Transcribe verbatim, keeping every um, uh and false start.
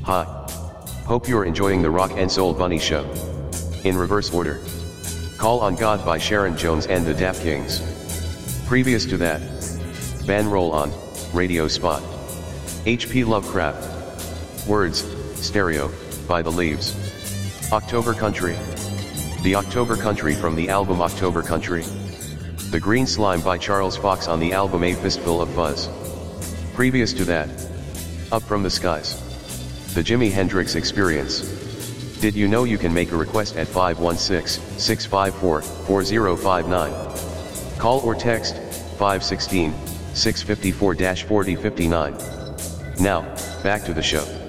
Hi. Hope you're enjoying the Rock and Soul Bunny Show. In reverse order. Call on God by Sharon Jones and the Dap Kings. Previous to that, Ban Roll On, Radio Spot. H P Lovecraft. Words, Stereo, by The Leaves. October Country. The October Country from the album October Country. The Green Slime by Charles Fox on the album A Fistful of Fuzz. Previous to that, Up from the Skies. The Jimi Hendrix Experience. Did you know you can make a request at five one six, six five four, four zero five nine? Call or text five one six, six five four, four zero five nine. Now, back to the show.